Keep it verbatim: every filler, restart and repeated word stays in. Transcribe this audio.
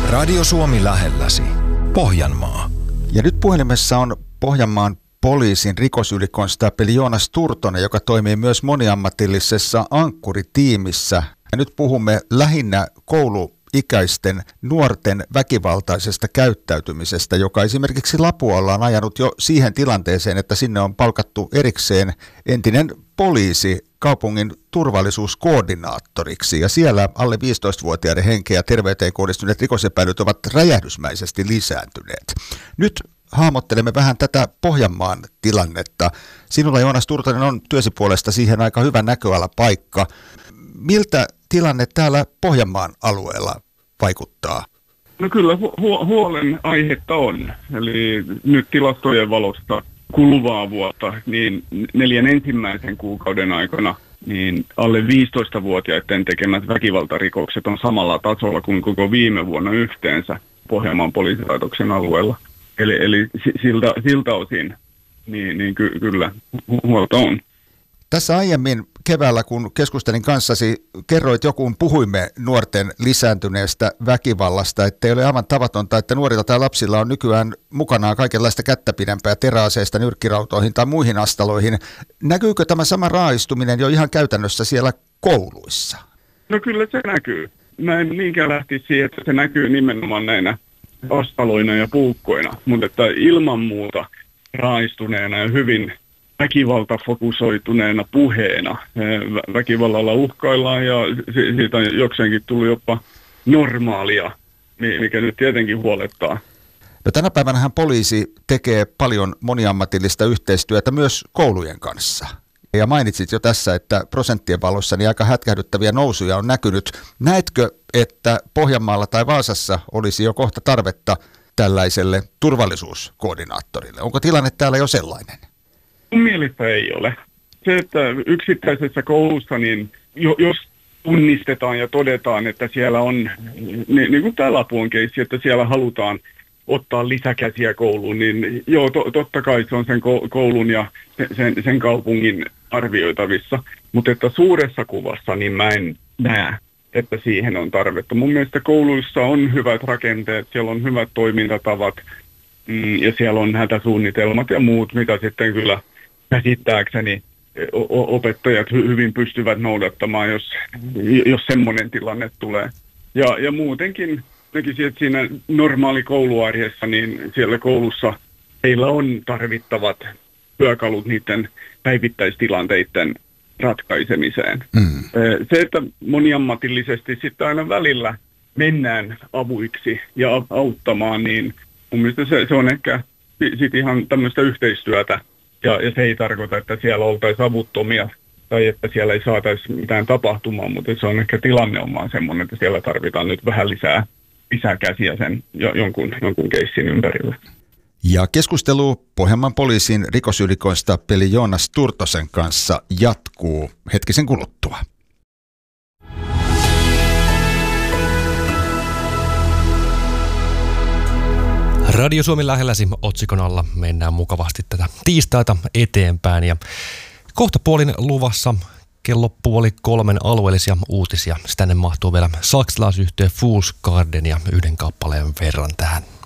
Radio Suomi lähelläsi. Pohjanmaa. Ja nyt puhelimessa on Pohjanmaan poliisin rikosylikonstaapeli Joonas Turtonen, joka toimii myös moniammatillisessa Ankkuri-tiimissä. Ja nyt puhumme lähinnä kouluikäisten nuorten väkivaltaisesta käyttäytymisestä, joka esimerkiksi Lapualla on ajanut jo siihen tilanteeseen, että sinne on palkattu erikseen entinen poliisi kaupungin turvallisuuskoordinaattoriksi. Ja siellä alle viisitoistavuotiaiden henkeä ja terveyteen kohdistuneet rikosepäilyt ovat räjähdysmäisesti lisääntyneet. Nyt hahmottelemme vähän tätä Pohjanmaan tilannetta. Sinulla, Joonas Turtonen, on työsi puolesta siihen aika hyvä näköalapaikka. Miltä tilanne täällä Pohjanmaan alueella vaikuttaa? No kyllä hu- huolen aihetta on. Eli nyt tilastojen valosta kuluvaa vuotta, niin neljän ensimmäisen kuukauden aikana niin alle viisitoistavuotiaiden tekemät väkivaltarikokset on samalla tasolla kuin koko viime vuonna yhteensä Pohjanmaan poliisilaitoksen alueella. Eli, eli siltä, siltä osin niin, niin ky, kyllä huolta on. Tässä aiemmin keväällä, kun keskustelin kanssasi, kerroit jo, kun puhuimme nuorten lisääntyneestä väkivallasta, että ei ole aivan tavatonta, että nuorilla tai lapsilla on nykyään mukanaan kaikenlaista kättä pidempää teräaseista nyrkkirautoihin tai muihin astaloihin. Näkyykö tämä sama raaistuminen jo ihan käytännössä siellä kouluissa? No kyllä se näkyy. Mä en niinkään lähtisi siihen, että se näkyy nimenomaan näinä astaloina ja puukkoina, mutta että ilman muuta raaistuneena ja hyvin väkivaltafokusoituneena puheena. Väkivallalla uhkaillaan ja siitä on jokseenkin tullut jopa normaalia, mikä nyt tietenkin huolettaa. No, tänä päivänähän poliisi tekee paljon moniammatillista yhteistyötä myös koulujen kanssa. Ja mainitsit jo tässä, että prosenttien valossa niin aika hätkähdyttäviä nousuja on näkynyt. Näetkö, että Pohjanmaalla tai Vaasassa olisi jo kohta tarvetta tällaiselle turvallisuuskoordinaattorille? Onko tilanne täällä jo sellainen? Mun mielestä ei ole. Se, että yksittäisessä koulussa, niin jos tunnistetaan ja todetaan, että siellä on, niin, niin kuin tämä Lapuan keissi, että siellä halutaan ottaa lisäkäsiä kouluun, niin joo, to, totta kai se on sen koulun ja sen, sen kaupungin arvioitavissa. Mutta että suuressa kuvassa, niin mä en näe, että siihen on tarvetta. Mun mielestä kouluissa on hyvät rakenteet, siellä on hyvät toimintatavat mm, ja siellä on hätäsuunnitelmat ja muut, mitä sitten kyllä käsittääkseni opettajat hy- hyvin pystyvät noudattamaan, jos, jos semmoinen tilanne tulee. Ja, ja muutenkin näkisin, että siinä normaali kouluarjessa, niin siellä koulussa heillä on tarvittavat työkalut niiden päivittäistilanteiden ratkaisemiseen. Mm. Se, että moniammatillisesti sitten aina välillä mennään avuiksi ja auttamaan, niin mun mielestä se, se on ehkä sitten ihan tämmöistä yhteistyötä. Ja, ja se ei tarkoita, että siellä oltaisiin avuttomia tai että siellä ei saataisi mitään tapahtumaan, mutta se on ehkä tilanne on vaan semmoinen, että siellä tarvitaan nyt vähän lisää, lisää käsiä sen jo, jonkun, jonkun keissin ympärillä. Ja keskustelu Pohjanmaan poliisin rikosylikonstaapeli Joonas Turtosen kanssa jatkuu hetkisen kuluttua. Radio Suomi lähelläsi otsikon alla mennään mukavasti tätä tiistaita eteenpäin ja kohta puolin luvassa kello puoli kolmen alueellisia uutisia. Tänne mahtuu vielä saksalaisyhtiö Fools Garden ja yhden kappaleen verran tähän.